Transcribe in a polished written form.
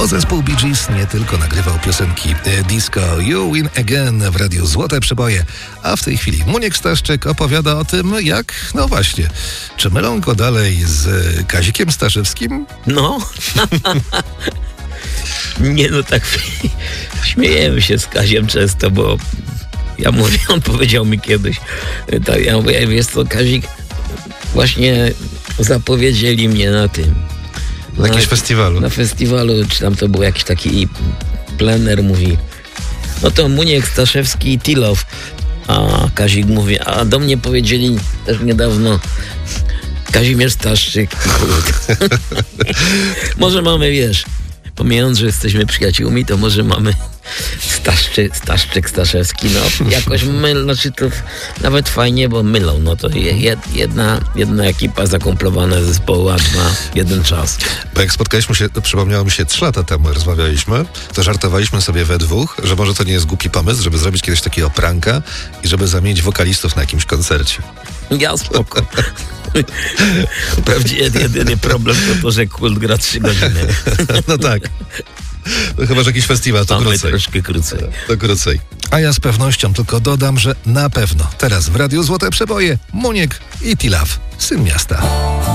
bo zespół Bee Gees nie tylko nagrywał piosenki disco You Win Again w Radiu Złote Przeboje, a w tej chwili Muniek Staszczyk opowiada o tym, jak, no właśnie, czy mylą go dalej z Kazikiem Staszewskim? No. Nie, no tak śmiejemy się z Kaziem często, bo ja mówię, on powiedział mi kiedyś, tak, ja mówię, wiesz co, Kazik, właśnie zapowiedzieli mnie na tym. Na jakimś festiwalu. Na festiwalu, czy tam to był jakiś taki plener, mówi, no to Muniek Staszewski i Tilow. A Kazik mówi, a do mnie powiedzieli też niedawno Kazimierz Staszczyk i Kurt. Może mamy, wiesz, pomijając, że jesteśmy przyjaciółmi, to może mamy Staszczyk, Staszewski, no jakoś znaczy to nawet fajnie, bo mylą, no to jedna ekipa zakomplowana zespołu, a na jeden czas. Bo jak spotkaliśmy się, przypomniało mi się 3 lata temu, rozmawialiśmy, to żartowaliśmy sobie we dwóch, że może to nie jest głupi pomysł, żeby zrobić kiedyś takiego pranka i żeby zamienić wokalistów na jakimś koncercie. Ja spoko. Wprawdzie jedyny problem to, że Kult gra 3 godziny. No tak. No chyba, że jakiś festiwal, to krócej. Troszkę krócej. To krócej. A ja z pewnością tylko dodam, że na pewno teraz w Radiu Złote Przeboje Muniek i Tilaw, Syn Miasta.